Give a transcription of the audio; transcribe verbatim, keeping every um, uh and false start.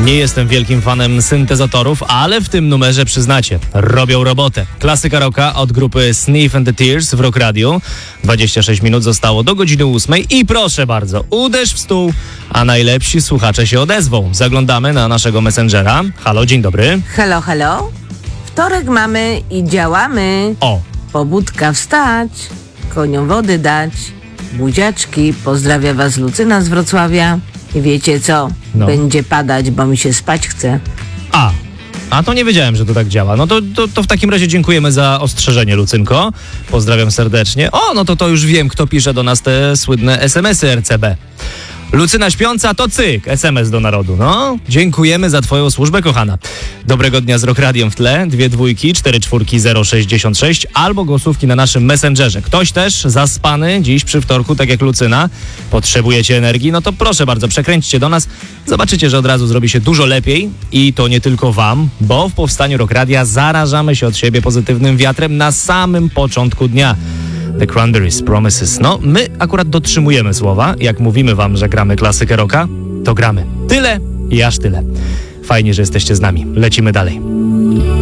Nie jestem wielkim fanem syntezatorów, ale w tym numerze, przyznacie, robią robotę. Klasyka rocka od grupy Sniff and the Tears w Rock Radio. dwadzieścia sześć minut zostało do godziny ósmej i proszę bardzo, uderz w stół, a najlepsi słuchacze się odezwą. Zaglądamy na naszego messengera. Halo, dzień dobry. Hello, hello. Wtorek mamy i działamy. O, Pobudka wstać, koniom wody dać, buziaczki, pozdrawia was Lucyna z Wrocławia. I wiecie co? No. Będzie padać, bo mi się spać chce. a. A to nie wiedziałem, że to tak działa. No to, to, to w takim razie dziękujemy za ostrzeżenie, Lucynko. Pozdrawiam serdecznie. O, no to to już wiem, kto pisze do nas te słynne es em esy er ce be. Lucyna śpiąca to cyk, es em es do narodu. No, dziękujemy za twoją służbę, kochana. Dobrego dnia z Rock Radiem w tle. Dwie dwójki, cztery czwórki, zero sześćdziesiąt sześć albo głosówki na naszym messengerze. Ktoś też zaspany dziś przy wtorku, tak jak Lucyna, potrzebujecie energii, no to proszę bardzo, przekręćcie do nas. Zobaczycie, że od razu zrobi się dużo lepiej i to nie tylko wam, bo w powstaniu Rock Radia zarażamy się od siebie pozytywnym wiatrem na samym początku dnia. The Cranberries, Promises. No, my akurat dotrzymujemy słowa. Jak mówimy wam, że gramy klasykę rocka, to gramy. Tyle i aż tyle. Fajnie, że jesteście z nami. Lecimy dalej.